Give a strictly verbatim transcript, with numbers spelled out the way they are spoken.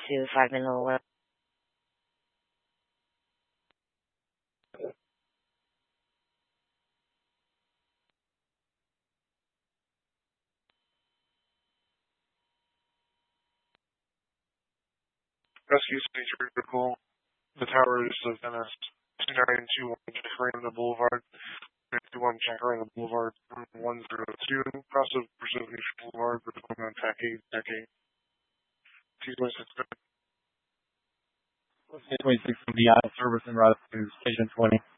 to five Manila. Rescue City Critical. The tower is of Venice. two nine two one Jacaranda Boulevard. fifty-one Jacaranda Boulevard. one zero two. Cross of Precision Boulevard. Recording on T A C eight. T A C eight. T twenty-six. T twenty-six from the Isle Service and Route to Station twenty.